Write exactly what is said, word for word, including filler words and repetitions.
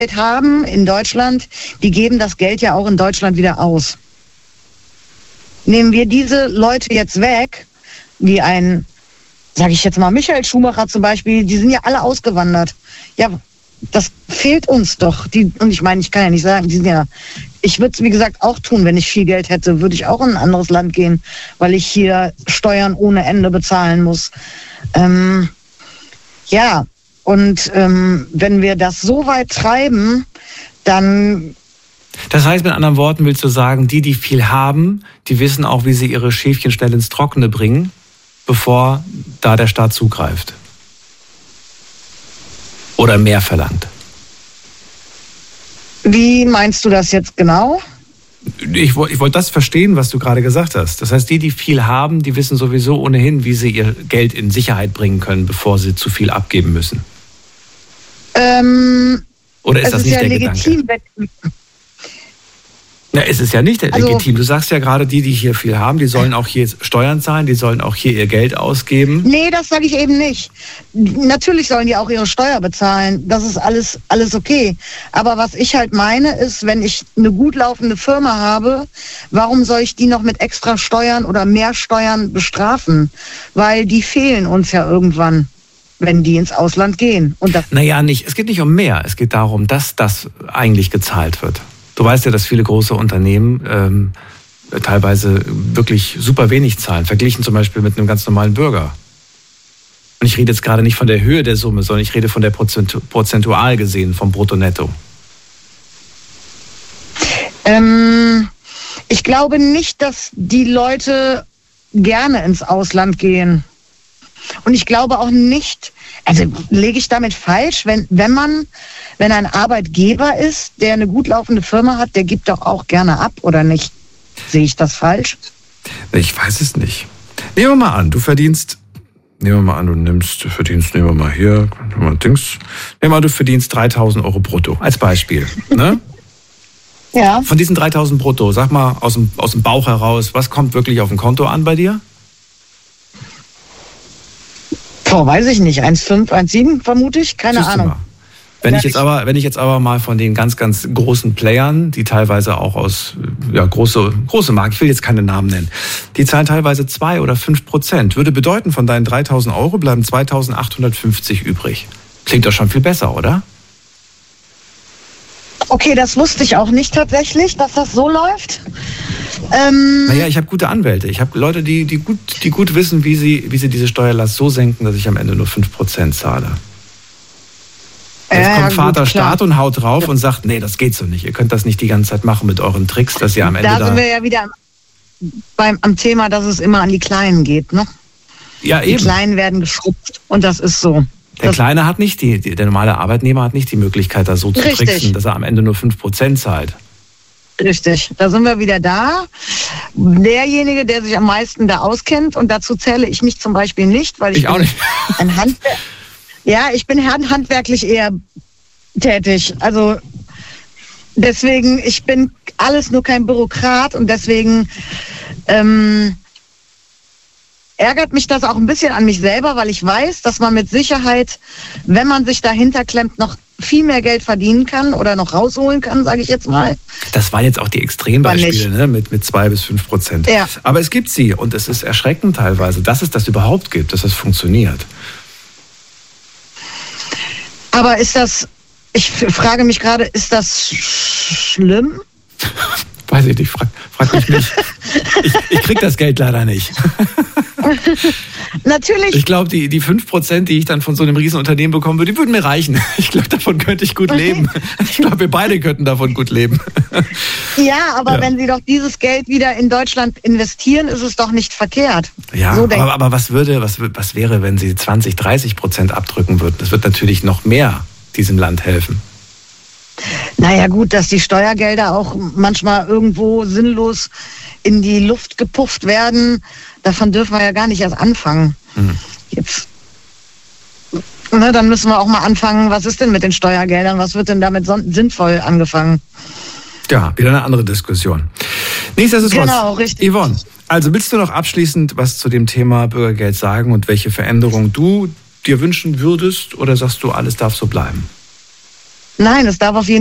haben in Deutschland, die geben das Geld ja auch in Deutschland wieder aus. Nehmen wir diese Leute jetzt weg, wie ein, sage ich jetzt mal, Michael Schumacher zum Beispiel, die sind ja alle ausgewandert. Ja, das fehlt uns doch. Die, und ich meine, ich kann ja nicht sagen, die sind ja, ich würde es wie gesagt auch tun, wenn ich viel Geld hätte, würde ich auch in ein anderes Land gehen, weil ich hier Steuern ohne Ende bezahlen muss. Ähm, ja, und ähm, wenn wir das so weit treiben, dann... Das heißt, mit anderen Worten willst du sagen, die, die viel haben, die wissen auch, wie sie ihre Schäfchen schnell ins Trockene bringen, bevor da der Staat zugreift. Oder mehr verlangt. Wie meinst du das jetzt genau? Ich, ich wollte das verstehen, was du gerade gesagt hast. Das heißt, die, die viel haben, die wissen sowieso ohnehin, wie sie ihr Geld in Sicherheit bringen können, bevor sie zu viel abgeben müssen. Ähm, Oder ist es das ist nicht ja der legitim, Gedanke? Na, es ist ja nicht Also- legitim. Du sagst ja gerade, die, die hier viel haben, die sollen auch hier Steuern zahlen, die sollen auch hier ihr Geld ausgeben. Nee, das sage ich eben nicht. Natürlich sollen die auch ihre Steuer bezahlen. Das ist alles, alles okay. Aber was ich halt meine, ist, wenn ich eine gut laufende Firma habe, warum soll ich die noch mit extra Steuern oder mehr Steuern bestrafen? Weil die fehlen uns ja irgendwann, wenn die ins Ausland gehen. Und das Naja, nicht. Es geht nicht um mehr. Es geht darum, dass das eigentlich gezahlt wird. Du weißt ja, dass viele große Unternehmen ähm, teilweise wirklich super wenig zahlen, verglichen zum Beispiel mit einem ganz normalen Bürger. Und ich rede jetzt gerade nicht von der Höhe der Summe, sondern ich rede von der Prozentu- prozentual gesehen vom Brutto-Netto. Ähm, ich glaube nicht, dass die Leute gerne ins Ausland gehen. Und ich glaube auch nicht, also lege ich damit falsch, wenn, wenn man, wenn ein Arbeitgeber ist, der eine gut laufende Firma hat, der gibt doch auch gerne ab, oder nicht? Sehe ich das falsch? Ich weiß es nicht. Nehmen wir mal an, du verdienst, nehmen wir mal an, du nimmst, du verdienst, nehmen wir mal hier, nehmen wir mal Dings, nehmen wir mal, du verdienst dreitausend Euro brutto, als Beispiel, ne? Ja. Von diesen dreitausend brutto, sag mal aus dem, aus dem Bauch heraus, was kommt wirklich auf dem Konto an bei dir? Boah, weiß ich nicht. eins Komma fünf, eins Komma sieben vermute ich, keine Siehst du Ahnung. mal. Wenn ich jetzt aber, wenn ich jetzt aber mal von den ganz, ganz großen Playern, die teilweise auch aus, ja, große, große Marken, ich will jetzt keine Namen nennen, die zahlen teilweise zwei oder fünf Prozent. Würde bedeuten, von deinen dreitausend Euro bleiben zweitausendachthundertfünfzig übrig. Klingt doch schon viel besser, oder? Okay, das wusste ich auch nicht tatsächlich, dass das so läuft. Ähm, Naja, ich habe gute Anwälte. Ich habe Leute, die, die, gut, die gut wissen, wie sie, wie sie diese Steuerlast so senken, dass ich am Ende nur fünf Prozent zahle. Jetzt Ja, kommt gut, Vater klar. Staat und haut drauf und sagt, nee, das geht so nicht. Ihr könnt das nicht die ganze Zeit machen mit euren Tricks, dass ihr am Ende da da... sind wir ja wieder beim, am Thema, dass es immer an die Kleinen geht, ne? ja, Die eben. Kleinen werden geschrubbt und das ist so. Der Das, Kleine hat nicht, die, die, der normale Arbeitnehmer hat nicht die Möglichkeit, da so zu Richtig. tricksen, dass er am Ende nur fünf Prozent zahlt. richtig, da sind wir wieder da. Derjenige, der sich am meisten da auskennt, und dazu zähle ich mich zum Beispiel nicht, weil ich, Ich auch bin nicht. ein Handwerk. Ja, ich bin hand- handwerklich eher tätig. Also deswegen, ich bin alles nur kein Bürokrat und deswegen ähm, ärgert mich das auch ein bisschen an mich selber, weil ich weiß, dass man mit Sicherheit, wenn man sich dahinter klemmt, noch viel mehr Geld verdienen kann oder noch rausholen kann, sage ich jetzt mal. Das waren jetzt auch die Extrembeispiele, ne? mit, mit zwei bis fünf Prozent. Ja. Aber es gibt sie und es ist erschreckend teilweise, dass es das überhaupt gibt, dass das funktioniert. Aber ist das, ich f- frage mich gerade, ist das sch- schlimm? Weiß ich nicht, frag, frag mich nicht. Ich, ich krieg das Geld leider nicht. Natürlich. Ich glaube, die, die fünf Prozent, die ich dann von so einem Riesenunternehmen bekommen würde, die würden mir reichen. Ich glaube, davon könnte ich gut leben. Ich glaube, wir beide könnten davon gut leben. Ja, aber Ja. wenn Sie doch dieses Geld wieder in Deutschland investieren, ist es doch nicht verkehrt. Ja, so denk- aber, aber was würde, was, wür- was wäre, wenn sie zwanzig, dreißig Prozent abdrücken würden? Das wird natürlich noch mehr diesem Land helfen. Naja gut, dass die Steuergelder auch manchmal irgendwo sinnlos in die Luft gepufft werden, davon dürfen wir ja gar nicht erst anfangen. Mhm. Jetzt, ne, dann müssen wir auch mal anfangen, was ist denn mit den Steuergeldern, was wird denn damit son- sinnvoll angefangen? Ja, wieder eine andere Diskussion. Nichtsdestotrotz, Genau, richtig. Yvonne, also willst du noch abschließend was zu dem Thema Bürgergeld sagen und welche Veränderungen du dir wünschen würdest oder sagst du, alles darf so bleiben? Nein, es darf auf jeden